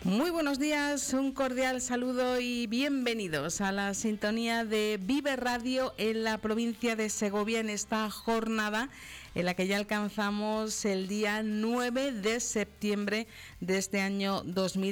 Muy buenos días, un cordial saludo y bienvenidos a la sintonía de Vive Radio en la provincia de Segovia en esta jornada en la que ya alcanzamos el día 9 de septiembre de este año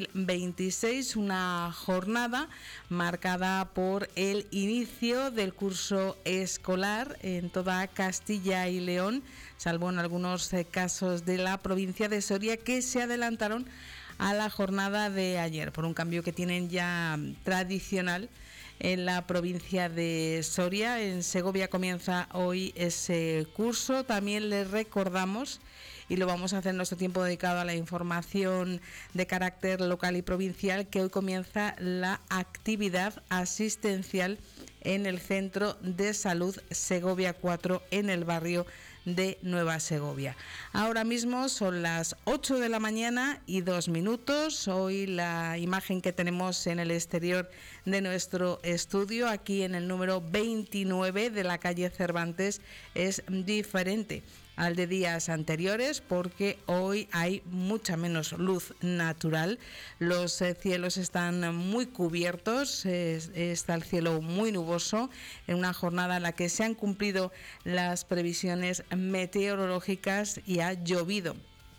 2026, una jornada marcada por el inicio del curso escolar en toda Castilla y León, salvo en algunos casos de la provincia de Soria que se adelantaron a la jornada de ayer, por un cambio que tienen ya tradicional en la provincia de Soria. En Segovia comienza hoy ese curso. También les recordamos, y lo vamos a hacer en nuestro tiempo dedicado a la información de carácter local y provincial, que hoy comienza la actividad asistencial en el Centro de Salud Segovia 4 en el barrio de Nueva Segovia. Ahora mismo son las 8 de la mañana y 2 minutos. Hoy la imagen que tenemos en el exterior de nuestro estudio, aquí en el número 29 de la calle Cervantes, es diferente al de días anteriores porque hoy hay mucha menos luz natural. Los cielos están muy cubiertos, está el cielo muy nuboso en una jornada en la que se han cumplido las previsiones meteorológicas y ha llovido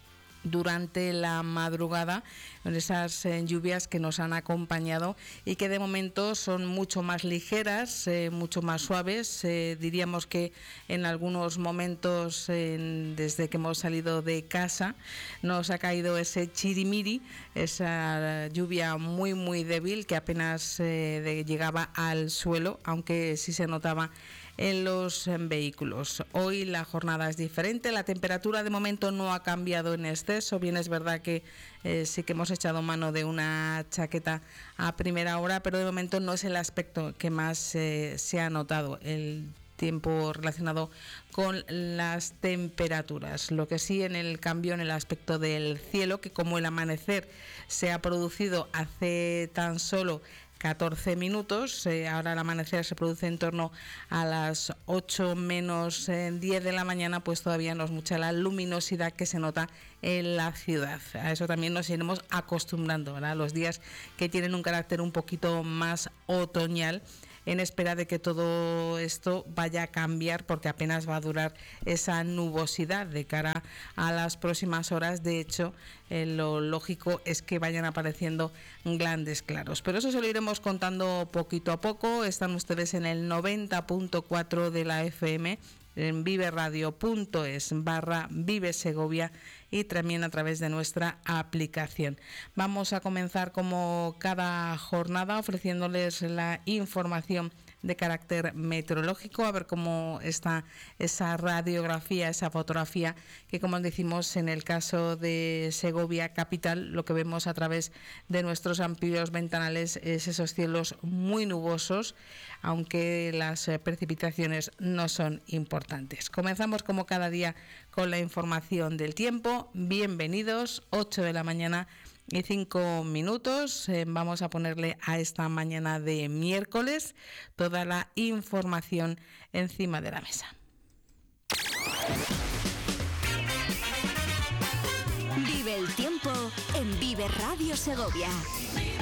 durante la madrugada, en esas lluvias que nos han acompañado y que de momento son mucho más ligeras, mucho más suaves. Diríamos que en algunos momentos, desde que hemos salido de casa, nos ha caído ese chirimiri, esa lluvia muy muy débil que apenas llegaba al suelo, aunque sí se notaba en los vehículos. Hoy la jornada es diferente, la temperatura de momento no ha cambiado en exceso. Bien, es verdad que sí que hemos echado mano de una chaqueta a primera hora, pero de momento no es el aspecto que más se ha notado, el tiempo relacionado con las temperaturas. Lo que sí, en el cambio en el aspecto del cielo, que como el amanecer se ha producido hace tan solo 14 minutos, ahora el amanecer se produce en torno a las 8 menos 10 de la mañana, pues todavía no es mucha la luminosidad que se nota en la ciudad. A eso también nos iremos acostumbrando, ¿verdad? Los días que tienen un carácter un poquito más otoñal, en espera de que todo esto vaya a cambiar, porque apenas va a durar esa nubosidad de cara a las próximas horas. De hecho, lo lógico es que vayan apareciendo grandes claros, pero eso se lo iremos contando poquito a poco. Están ustedes en el 90.4 de la FM, en viveradio.es/Vive Segovia y también a través de nuestra aplicación. Vamos a comenzar como cada jornada ofreciéndoles la información de carácter meteorológico, a ver cómo está esa radiografía, esa fotografía que, como decimos, en el caso de Segovia capital, lo que vemos a través de nuestros amplios ventanales es esos cielos muy nubosos, aunque las precipitaciones no son importantes. Comenzamos como cada día con la información del tiempo. Bienvenidos, 8 de la mañana y 5 minutos. Vamos a ponerle a esta mañana de miércoles toda la información encima de la mesa. Vive el tiempo en Vive Radio Segovia.